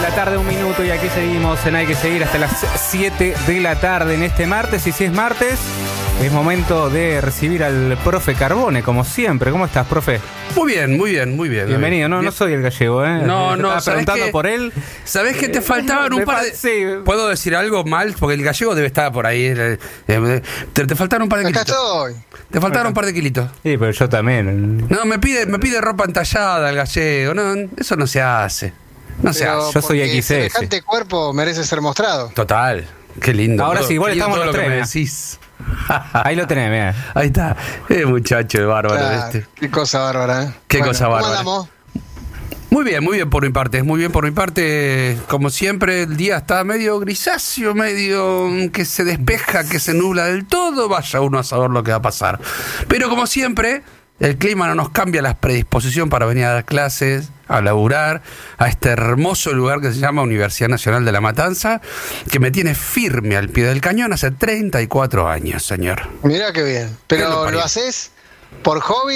la tarde, 1 minuto, y aquí seguimos en Hay que Seguir hasta las 7 de la tarde en este martes. Y si es martes, es momento de recibir al profe Carbone, como siempre. ¿Cómo estás, profe? Muy bien, muy bien, muy bien. Bienvenido. No soy el gallego, ¿eh? No, Estaba preguntando qué? por él. ¿Sabés que te faltaban un par de...? Sí. ¿Puedo decir algo mal? Porque el gallego debe estar por ahí. Te faltaron un par de Acá kilitos. estoy. Te faltaron un par de kilitos. Sí, pero yo también. No, me pide ropa entallada el gallego. No, eso no se hace. No se Pero hace. Yo soy porque XS. semejante cuerpo merece ser mostrado. Total. Qué lindo. Ahora sí, igual Qué lindo estamos todo los lo que tres, me mira. decís. Ahí lo tenés, mira. Ahí está. Muchacho de bárbaro Claro, qué cosa bárbara, ¿eh? Qué cosa ¿cómo bárbara. andamos? Muy bien por mi parte. Muy bien por mi parte. Como siempre, el día está medio grisáceo, medio que se despeja, que se nubla del todo. Vaya uno a saber lo que va a pasar. Pero como siempre, el clima no nos cambia la predisposición para venir a dar clases, a laburar, a este hermoso lugar que se llama Universidad Nacional de La Matanza, que me tiene firme al pie del cañón hace 34 años, señor. Mirá qué bien. ¿Qué lo Pero parió? ¿lo haces por hobby